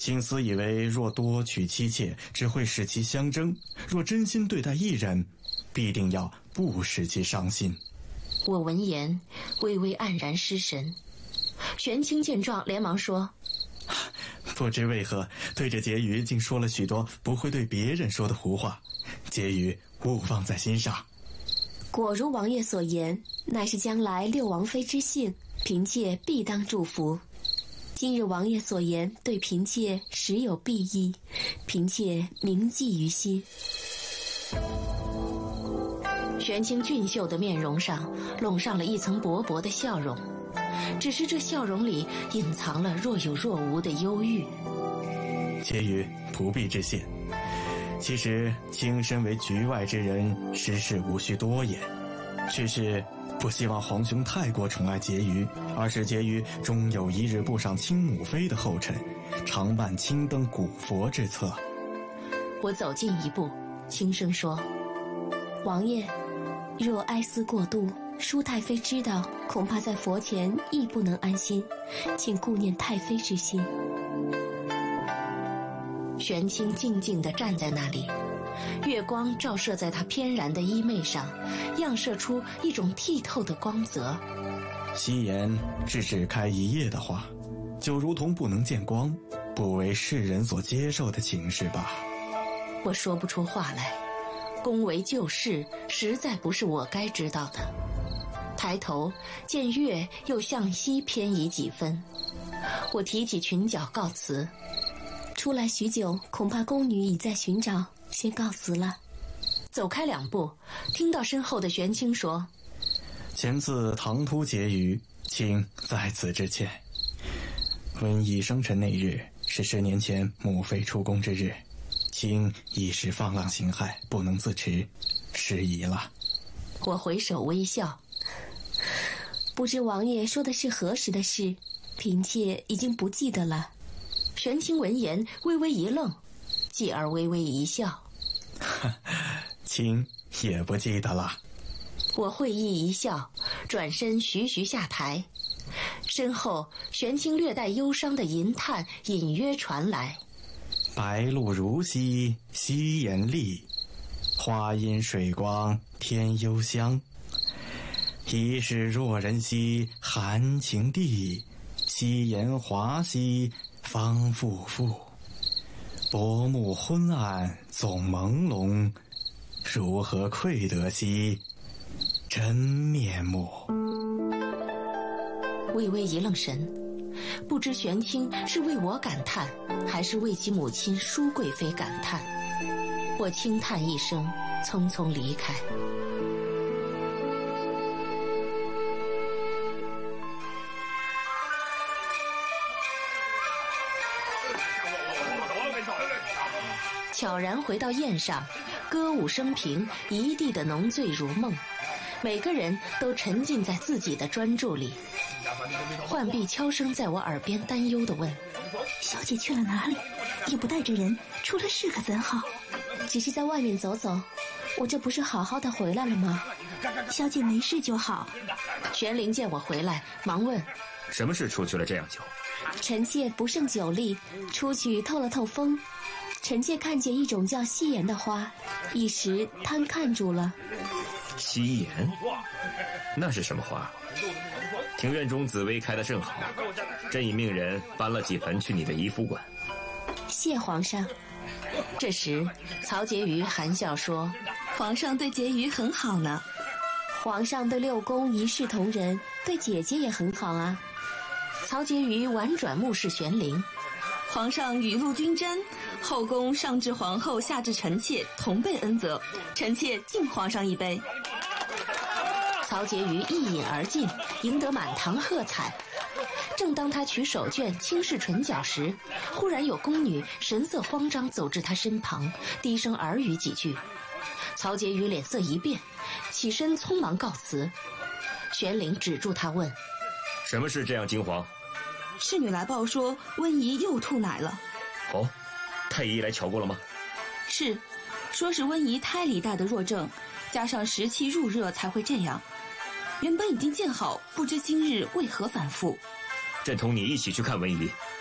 卿私以为，若多娶妻妾，只会使其相争；若真心对待一人，必定要不使其伤心。 我闻言，微微黯然失神。玄清见状，连忙说：“ 不知为何，对着婕妤竟说了许多不会对别人说的胡话，婕妤勿放在心上。” 果如王爷所言，乃是将来六王妃之幸，嫔妾必当祝福。今日王爷所言对嫔妾实有裨益，嫔妾铭记于心。 玄清俊秀的面容上笼上了一层薄薄的笑容，只是这笑容里隐藏了若有若无的忧郁。 婕妤不必致谢，其实卿身为局外之人，实事无需多言，只是不希望皇兄太过宠爱婕妤，而使婕妤终有一日步上卿母妃的后尘，常伴卿登古佛之侧。 我走近一步，轻声说：“ 王爷，若哀思过度，舒太妃知道，恐怕在佛前亦不能安心，请顾念太妃之心。” 玄清静静地站在那里，月光照射在他翩然的衣袂上，漾射出一种剔透的光泽。 夕颜只开一夜的花，就如同不能见光，不为世人所接受的情事吧。 我说不出话来，恭维旧事实在不是我该知道的。抬头见月又向西偏移几分，我提起裙角告辞。 出来许久，恐怕宫女已在寻找，先告辞了。 走开2步，听到身后的玄清说：“ 前次唐突婕妤，卿在此致歉。温宜生辰那日是10年前母妃出宫之日，卿一时放浪形骸，不能自持，失仪了。” 我回首微笑， 不知王爷说的是何时的事，嫔妾已经不记得了。 玄清闻言微微一愣，继而微微一笑：“ 卿也不记得了。” 我会意一笑，转身徐徐下台。身后玄清略带忧伤的吟叹隐约传来：“ 白露如昔夕颜丽，花阴水光天幽香。疑是若人兮含情地，夕颜华兮方复复。薄暮昏暗总朦胧，如何窥得兮真面目？” 微微一愣神，不知玄清是为我感叹，还是为其母亲舒贵妃感叹。我轻叹一声，匆匆离开。悄然回到宴上，歌舞升平，一地的浓醉如梦，每个人都沉浸在自己的专注里。浣碧悄声在我耳边担忧地问：“ 小姐去了哪里？也不带着人，出了事可怎好？”“ 只是在外面走走，我这不是好好的回来了吗？”“ 小姐没事就好。” 玄灵见我回来，忙问：“ 什么事出去了这样久？”“ 臣妾不胜酒力，出去透了透风。臣妾看见一种叫夕颜的花，一时贪看住了。”“ 夕颜？那是什么花？”“庭院中紫薇开得正好，朕已命人搬了几盆去你的怡福馆。”“ 谢皇上。” 这时曹婕妤含笑说：“ 皇上对婕妤很好呢。”“ 皇上对六宫一视同仁，对姐姐也很好啊。” 曹婕妤婉转目视玄灵：“ 皇上雨露均沾，后宫上至皇后，下至臣妾，同被恩泽，臣妾敬皇上一杯。” 曹婕妤一饮而尽，赢得满堂喝彩。正当他取手绢轻视唇角时，忽然有宫女神色慌张走至他身旁，低声耳语几句。曹婕妤脸色一变，起身匆忙告辞。玄灵止住他问：“ 什么事这样惊慌？”“ 侍女来报说温宜又吐奶了。”“ 哦，太医来瞧过了吗？”“ 是，说是温宜胎里带的弱症，加上时期入热才会这样。原本已经见好，不知今日为何反复。”“ 朕同你一起去看温宜。”